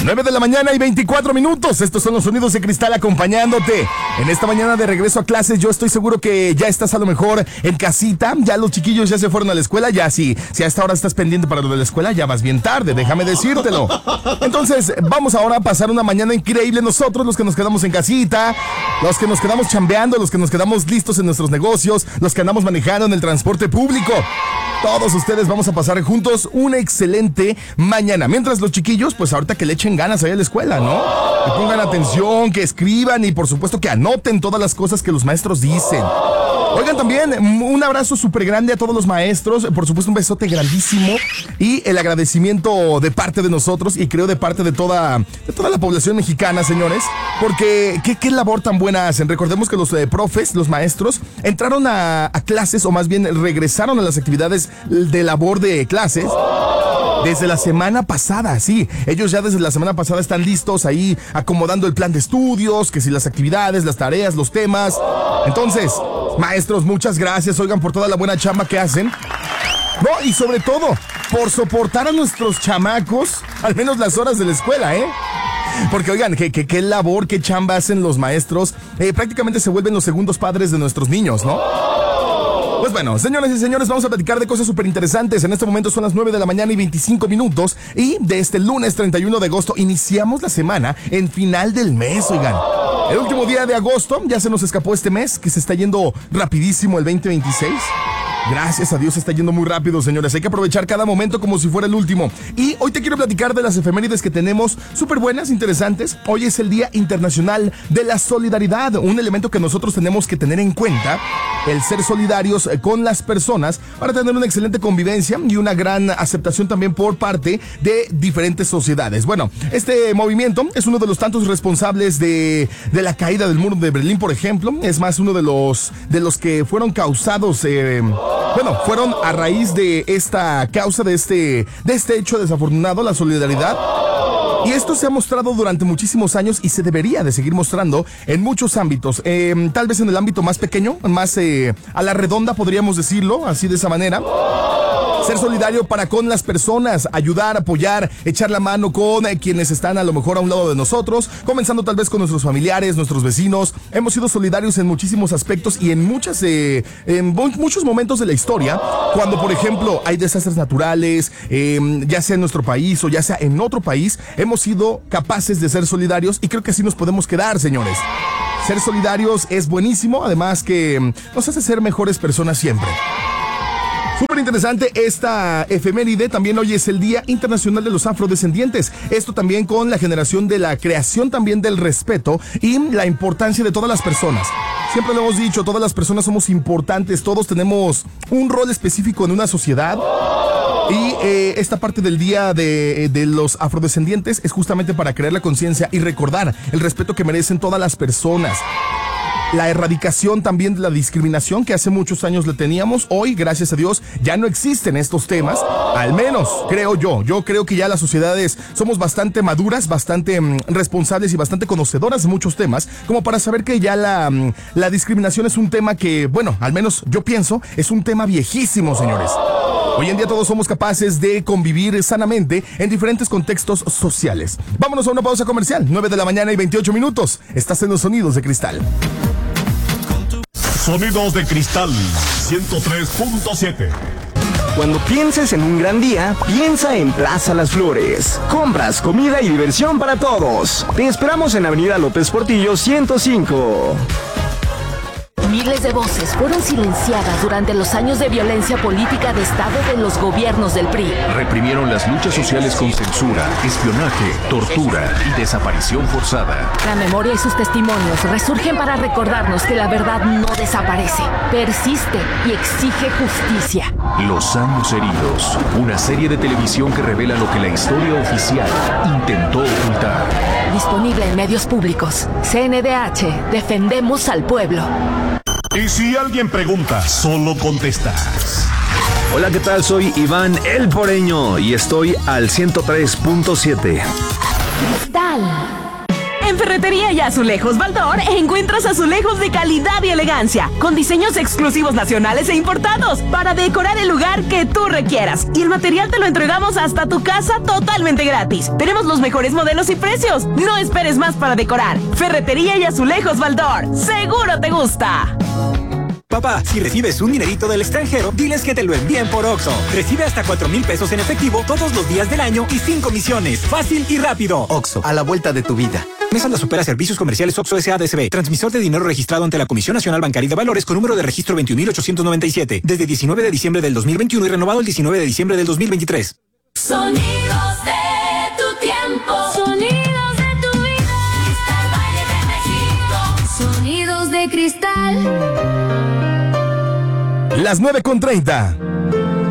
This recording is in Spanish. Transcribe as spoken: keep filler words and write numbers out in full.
nueve de la mañana y veinticuatro minutos. Estos son los sonidos de Cristal acompañándote en esta mañana de regreso a clases. Yo estoy seguro que ya estás a lo mejor en casita. Ya los chiquillos ya se fueron a la escuela. Ya si, si a esta hora estás pendiente para lo de la escuela, ya vas bien tarde, déjame decírtelo. Entonces, vamos ahora a pasar una mañana increíble nosotros, los que nos quedamos en casita, los que nos quedamos chambeando, los que nos quedamos listos en nuestros negocios, los que andamos manejando en el transporte público. Todos ustedes vamos a pasar juntos una excelente mañana. Mientras los chiquillos, pues ahorita que le echen ganas ahí a la escuela, ¿no? Que pongan atención, que escriban y por supuesto que anoten todas las cosas que los maestros dicen. Oigan, también un abrazo súper grande a todos los maestros, por supuesto un besote grandísimo y el agradecimiento de parte de nosotros y creo de parte de toda, de toda la población mexicana, señores, porque ¿qué, qué labor tan buena hacen? Recordemos que los eh, profes, los maestros, entraron a, a clases o más bien regresaron a las actividades de labor de clases desde la semana pasada, sí. Ellos ya desde la semana pasada están listos ahí acomodando el plan de estudios, que si las actividades, las tareas, los temas. Entonces, maestros, muchas gracias, oigan, por toda la buena chamba que hacen. No, y sobre todo, por soportar a nuestros chamacos, al menos las horas de la escuela, ¿eh? Porque, oigan, qué, qué, qué labor, qué chamba hacen los maestros. Eh, prácticamente se vuelven los segundos padres de nuestros niños, ¿no? Pues bueno, señoras y señores, vamos a platicar de cosas súper interesantes. En este momento son las nueve de la mañana y veinticinco minutos. Y de este lunes treinta y uno de agosto iniciamos la semana en final del mes, oigan. El último día de agosto, ya se nos escapó este mes, que se está yendo rapidísimo el veinte veintiséis. Gracias a Dios se está yendo muy rápido, señores. Hay que aprovechar cada momento como si fuera el último. Y hoy te quiero platicar de las efemérides que tenemos súper buenas, interesantes. Hoy es el Día Internacional de la Solidaridad, un elemento que nosotros tenemos que tener en cuenta, el ser solidarios con las personas para tener una excelente convivencia y una gran aceptación también por parte de diferentes sociedades. Bueno, este movimiento es uno de los tantos responsables de, de la caída del muro de Berlín, por ejemplo. Es más, uno de los, de los que fueron causados... Eh, Bueno, fueron a raíz de esta causa, de este, de este hecho desafortunado, la solidaridad. Y esto se ha mostrado durante muchísimos años y se debería de seguir mostrando en muchos ámbitos. Eh, tal vez en el ámbito más pequeño, más eh, a la redonda podríamos decirlo, así de esa manera. Ser solidario para con las personas, ayudar, apoyar, echar la mano con eh, quienes están a lo mejor a un lado de nosotros, comenzando tal vez con nuestros familiares, nuestros vecinos. Hemos sido solidarios en muchísimos aspectos y en muchas, eh, en muchos momentos de la historia, cuando por ejemplo hay desastres naturales, eh, ya sea en nuestro país o ya sea en otro país, hemos sido capaces de ser solidarios y creo que así nos podemos quedar, señores. Ser solidarios es buenísimo, además que nos hace ser mejores personas siempre. Súper interesante esta efeméride. También hoy es el Día Internacional de los Afrodescendientes. Esto también con la generación de la creación también del respeto y la importancia de todas las personas. Siempre lo hemos dicho, todas las personas somos importantes, todos tenemos un rol específico en una sociedad. Y eh, esta parte del Día de, de los Afrodescendientes es justamente para crear la conciencia y recordar el respeto que merecen todas las personas. La erradicación también de la discriminación que hace muchos años le teníamos. Hoy, gracias a Dios, ya no existen estos temas. Al menos, creo yo. Yo creo que ya las sociedades somos bastante maduras, bastante mm, responsables y bastante conocedoras de muchos temas, como para saber que ya la, mm, la discriminación es un tema que, bueno, al menos yo pienso, es un tema viejísimo, señores. Hoy en día todos somos capaces de convivir sanamente en diferentes contextos sociales. Vámonos a una pausa comercial. nueve de la mañana y veintiocho minutos. Estás en los sonidos de Cristal. Sonidos de Cristal ciento tres punto siete. Cuando pienses en un gran día, piensa en Plaza Las Flores. Compras, comida y diversión para todos. Te esperamos en Avenida López Portillo ciento cinco. Miles de voces fueron silenciadas durante los años de violencia política de Estado de los gobiernos del P R I. Reprimieron las luchas sociales con censura, espionaje, tortura y desaparición forzada. La memoria y sus testimonios resurgen para recordarnos que la verdad no desaparece, persiste y exige justicia. Los años heridos, una serie de televisión que revela lo que la historia oficial intentó ocultar. Disponible en medios públicos. C N D H, defendemos al pueblo. Y si alguien pregunta, solo contestas. Hola, ¿qué tal? Soy Iván El Poreño y estoy al ciento tres punto siete. Cristal. En Ferretería Ferretería y Azulejos Baldor encuentras azulejos de calidad y elegancia, con diseños exclusivos nacionales e importados, para decorar el lugar que tú requieras. Y el material te lo entregamos hasta tu casa totalmente gratis. Tenemos los mejores modelos y precios. No esperes más para decorar. Ferretería y Azulejos Baldor. ¡Seguro te gusta! Papá, si recibes un dinerito del extranjero, diles que te lo envíen por Oxxo. Recibe hasta cuatro mil pesos en efectivo todos los días del año y sin comisiones. Fácil y rápido. Oxxo, a la vuelta de tu vida. Mesa la Supera Servicios Comerciales Oxxo S A D S B. Transmisor de dinero registrado ante la Comisión Nacional Bancaria y de Valores con número de registro veintiún mil ochocientos noventa y siete. Desde diecinueve de diciembre del dos mil veintiuno y renovado el diecinueve de diciembre del dos mil veintitrés. Sonidos de tu tiempo. Sonidos de tu vida. Cristal Valle de México. Sonidos de cristal. Las nueve con treinta.